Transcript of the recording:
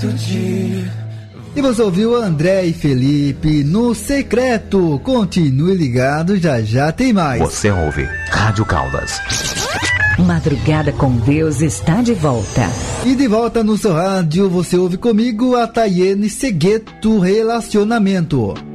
E você ouviu André e Felipe no Secreto. Continue ligado, já já tem mais. Você ouve Rádio Caldas. Madrugada com Deus está de volta. E de volta no seu rádio, você ouve comigo a Tayene Segueto, Relacionamento.